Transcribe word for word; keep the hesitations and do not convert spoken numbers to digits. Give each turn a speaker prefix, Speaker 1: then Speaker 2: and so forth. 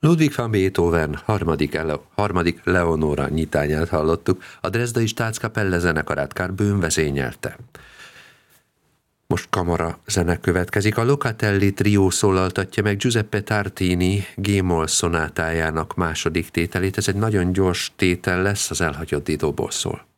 Speaker 1: Ludwig van Beethoven harmadik, Ele- harmadik Leonora nyitányát hallottuk, a Dresdai Staatskapelle zenekarát Karl Böhm vezényelte. Most kamara zene következik. A Locatelli trió szólaltatja meg Giuseppe Tartini G-moll szonátájának második tételét. Ez egy nagyon gyors tétel lesz, az elhagyott Didóból szól.